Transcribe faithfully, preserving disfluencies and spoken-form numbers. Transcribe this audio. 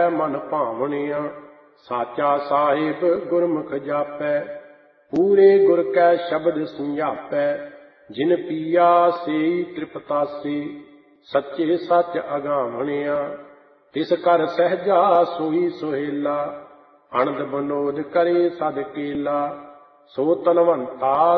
ਮਨ ਭਾਵਣਿਆ। ਸਾਚਾ ਸਾਹਿਬ ਗੁਰਮੁਖ ਜਾਪੈ, ਪੂਰੇ ਗੁਰ ਕੈ ਸ਼ਬਦ ਸਮਝਾਪੈ। ਜਿਨ ਪੀਆ ਸੇਈ ਤ੍ਰਿਪਤਾਸੀ, ਸੱਚੇ ਸੱਚ ਅਗਾਵਣਿਆ। ਤਿਸ ਕਰ ਸਹਿਜਾ ਸੋਈ ਸੁਹੇਲਾ, ਅਣਦ ਬਨੋਦ ਕਰੇ ਸਦ ਕੇਲਾ। ਸੋ ਤਨਵੰਤਾ